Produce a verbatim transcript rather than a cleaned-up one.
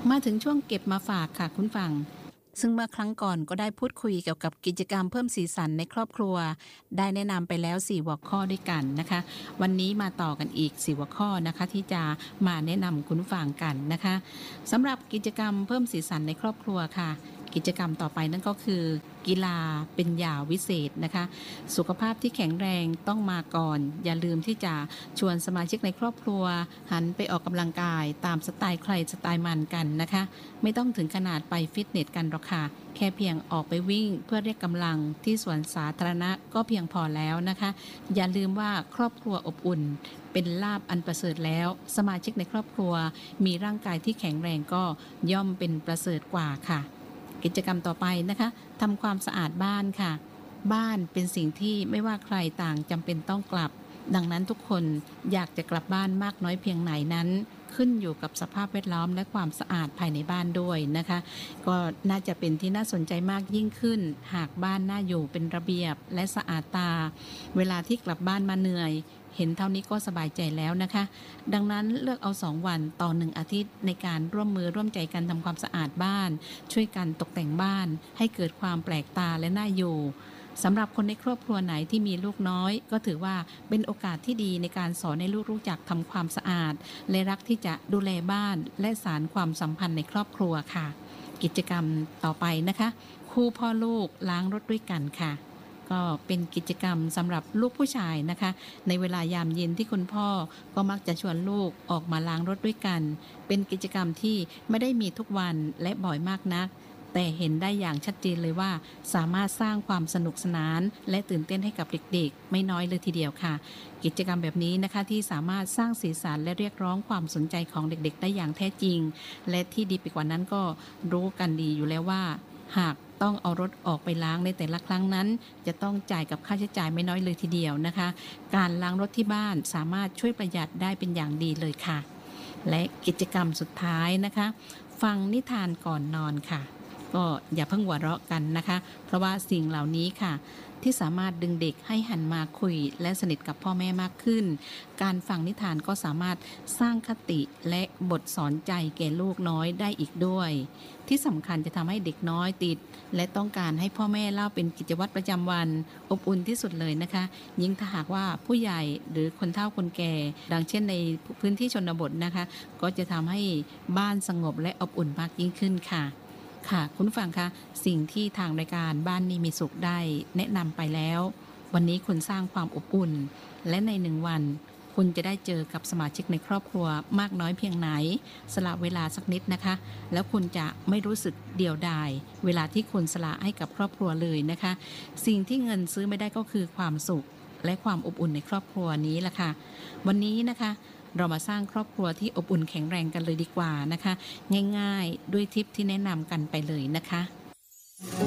มาถึงช่วงเก็บมาฝากค่ะคุณฟังซึ่งเมื่อครั้งก่อนก็ได้พูดคุยเกี่ยวกับกิจกรรมเพิ่มสีสันในครอบครัวได้แนะนำไปแล้วสี่หัวข้อด้วยกันนะคะวันนี้มาต่อกันอีกสี่หัวข้อนะคะที่จะมาแนะนำคุณฟังกันนะคะสำหรับกิจกรรมเพิ่มสีสันในครอบครัวค่ะกิจกรรมต่อไปนั่นก็คือกีฬาเป็นยาวิเศษนะคะสุขภาพที่แข็งแรงต้องมาก่อนอย่าลืมที่จะชวนสมาชิกในครอบครัวหันไปออกกำลังกายตามสไตล์ใครสไตล์มันกันนะคะไม่ต้องถึงขนาดไปฟิตเนสกันหรอกค่ะแค่เพียงออกไปวิ่งเพื่อเรียกกำลังที่สวนสาธารณะก็เพียงพอแล้วนะคะอย่าลืมว่าครอบครัวอบอุ่นเป็นลาภอันประเสริฐแล้วสมาชิกในครอบครัวมีร่างกายที่แข็งแรงก็ย่อมเป็นประเสริฐกว่าค่ะกิจกรรมต่อไปนะคะทำความสะอาดบ้านค่ะบ้านเป็นสิ่งที่ไม่ว่าใครต่างจำเป็นต้องกลับดังนั้นทุกคนอยากจะกลับบ้านมากน้อยเพียงไหนนั้นขึ้นอยู่กับสภาพแวดล้อมและความสะอาดภายในบ้านด้วยนะคะก็น่าจะเป็นที่น่าสนใจมากยิ่งขึ้นหากบ้านน่าอยู่เป็นระเบียบและสะอาดตาเวลาที่กลับบ้านมาเหนื่อยเห็นเท่านี้ก็สบายใจแล้วนะคะดังนั้นเลือกเอาสองวันต่อหนึ่งอาทิตย์ในการร่วมมือร่วมใจกันทำความสะอาดบ้านช่วยกันตกแต่งบ้านให้เกิดความแปลกตาและน่าอยู่สำหรับคนในครอบครัวไหนที่มีลูกน้อยก็ถือว่าเป็นโอกาสที่ดีในการสอนให้ลูกรู้จักทำความสะอาดและรักที่จะดูแลบ้านและสานความสัมพันธ์ในครอบครัวค่ะกิจกรรมต่อไปนะคะคู่พ่อลูกล้างรถด้วยกันค่ะก็เป็นกิจกรรมสำหรับลูกผู้ชายนะคะในเวลายามเย็นที่คุณพ่อก็มักจะชวนลูกออกมาล้างรถด้วยกันเป็นกิจกรรมที่ไม่ได้มีทุกวันและบ่อยมากนักแต่เห็นได้อย่างชัดเจนเลยว่าสามารถสร้างความสนุกสนานและตื่นเต้นให้กับเด็กๆไม่น้อยเลยทีเดียวค่ะกิจกรรมแบบนี้นะคะที่สามารถสร้างสีสันและเรียกร้องความสนใจของเด็กๆได้อย่างแท้จริงและที่ดีไปกว่านั้นก็รู้กันดีอยู่แล้วว่าหากต้องเอารถออกไปล้างในแต่ละครั้งนั้นจะต้องจ่ายกับค่าใช้จ่ายไม่น้อยเลยทีเดียวนะคะการล้างรถที่บ้านสามารถช่วยประหยัดได้เป็นอย่างดีเลยค่ะและกิจกรรมสุดท้ายนะคะฟังนิทานก่อนนอนค่ะก็อย่าเพิ่งหัวเราะกันนะคะเพราะว่าสิ่งเหล่านี้ค่ะที่สามารถดึงเด็กให้หันมาคุยและสนิทกับพ่อแม่มากขึ้นการฟังนิทานก็สามารถสร้างคติและบทสอนใจแก่ลูกน้อยได้อีกด้วยที่สำคัญจะทำให้เด็กน้อยติดและต้องการให้พ่อแม่เล่าเป็นกิจวัตรประจำวันอบอุ่นที่สุดเลยนะคะยิ่งถ้าหากว่าผู้ใหญ่หรือคนเฒ่าคนแก่ดังเช่นในพื้นที่ชนบทนะคะก็จะทำให้บ้านสงบและอบอุ่นมากยิ่งขึ้นค่ะค่ะคุณผู้ฟังคะสิ่งที่ทางรายการบ้านนี้มีสุขได้แนะนำไปแล้ววันนี้คุณสร้างความอบอุ่นและในหนึ่งวันคุณจะได้เจอกับสมาชิกในครอบครัวมากน้อยเพียงไหนสละเวลาสักนิดนะคะแล้วคุณจะไม่รู้สึกเดี่ยวดายเวลาที่คุณสละให้กับครอบครัวเลยนะคะสิ่งที่เงินซื้อไม่ได้ก็คือความสุขและความอบอุ่นในครอบครัวนี้ล่ะค่ะวันนี้นะคะเรามาสร้างครอบครัวที่อบอุ่นแข็งแรงกันเลยดีกว่านะคะง่ายๆด้วยทิปที่แนะนำกันไปเลยนะคะ